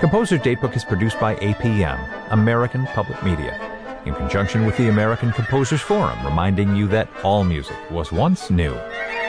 Composer's Datebook is produced by APM, American Public Media, in conjunction with the American Composers Forum, reminding you that all music was once new.